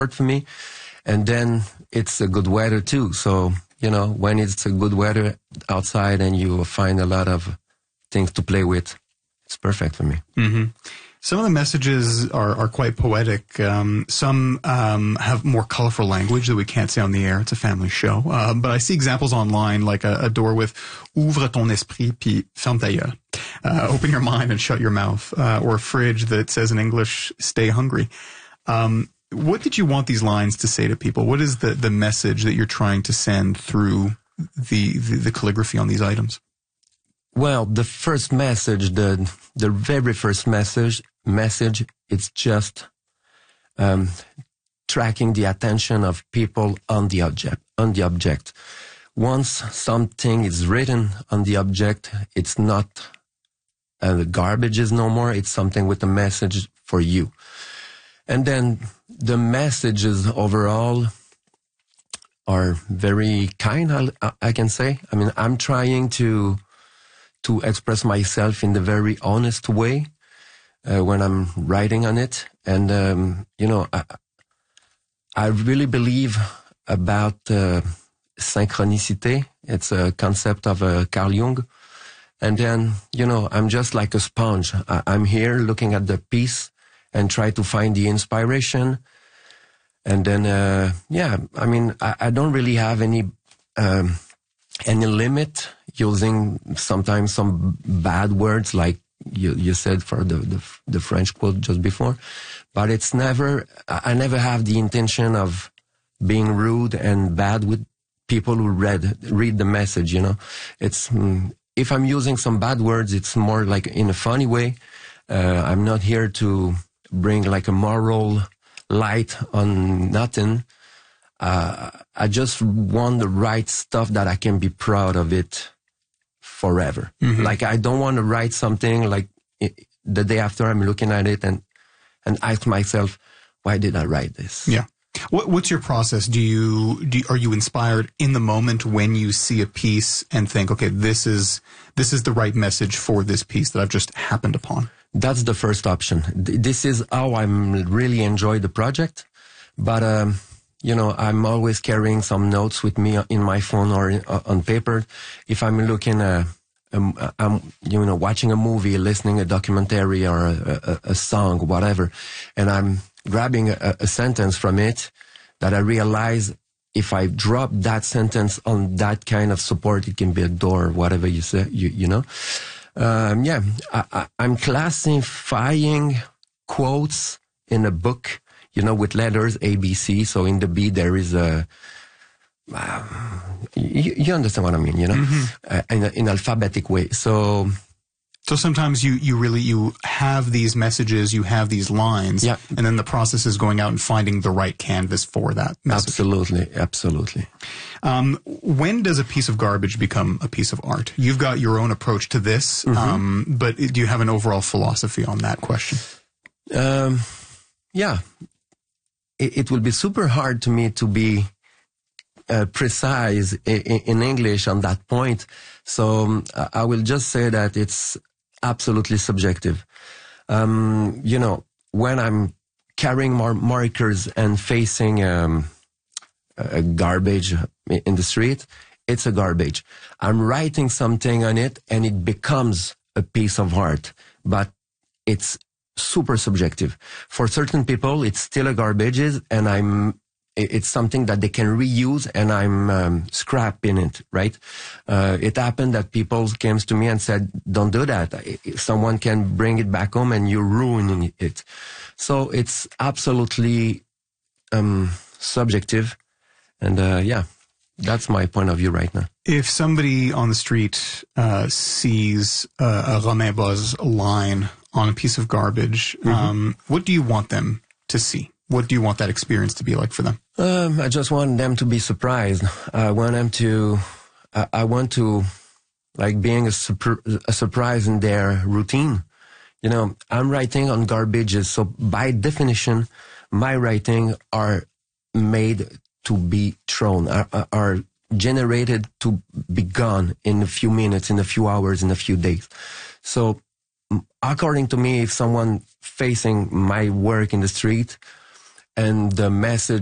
for me. And then it's a good weather too. So, when it's a good weather outside and you find a lot of things to play with, it's perfect for me. Mm-hmm. Some of the messages are quite poetic. Some have more colorful language that we can't say on the air. It's a family show. But I see examples online, like a door with "Ouvre ton esprit, puis ferme ta gueule." Open your mind and shut your mouth. Or a fridge that says in English, "Stay hungry." What did you want these lines to say to people? What is the message that you're trying to send through the calligraphy on these items? Well, the first message, the very first message, it's just tracking the attention of people on the object. Once something is written on the object, it's not garbage no more. It's something with a message for you. And then the messages overall are very kind, I can say. I mean, I'm trying to express myself in the very honest way when I'm writing on it. And, I really believe about synchronicité. It's a concept of Carl Jung. And then, I'm just like a sponge. I'm here looking at the piece and try to find the inspiration. And then, I don't really have any limit using sometimes some bad words like you said for the French quote just before. But I never have the intention of being rude and bad with people who read the message, It's, if I'm using some bad words, it's more like in a funny way. I'm not here to bring like a moral light on nothing. I just want to write stuff that I can be proud of it forever. Mm-hmm. Like I don't want to write something like the day after I'm looking at it and ask myself, why did I write this? Yeah. What's your process? Are you inspired in the moment when you see a piece and think, okay, this is the right message for this piece that I've just happened upon? That's the first option. This is how I'm really enjoy the project. But, I'm always carrying some notes with me in my phone or on paper. If I'm looking, watching a movie, listening a documentary or a song, whatever, and I'm grabbing a sentence from it that I realize if I drop that sentence on that kind of support, it can be a door, whatever you say, I'm classifying quotes in a book, with letters A, B, C. So in the B, there is a, you understand what I mean, mm-hmm. In alphabetic way. So sometimes you have these messages, you have these lines, yeah. And then the process is going out and finding the right canvas for that message. Absolutely. When does a piece of garbage become a piece of art? You've got your own approach to this, mm-hmm. But do you have an overall philosophy on that question? Yeah. It will be super hard to me to be precise in English on that point. So I will just say that it's absolutely subjective. When I'm carrying markers and facing a garbage in the street, it's a garbage. I'm writing something on it and it becomes a piece of art, but it's super subjective. For certain people, it's still a garbage and it's something that they can reuse and I'm scrapping it, right? It happened that people came to me and said, don't do that. Someone can bring it back home and you're ruining it. So it's absolutely subjective. And that's my point of view right now. If somebody on the street sees a Romain Boz line on a piece of garbage, mm-hmm. What do you want them to see? What do you want that experience to be like for them? I just want them to be surprised. I want to like being a surprise in their routine. I'm writing on garbages. So by definition, my writing are made to be thrown, are generated to be gone in a few minutes, in a few hours, in a few days. So according to me, if someone facing my work in the street, and the message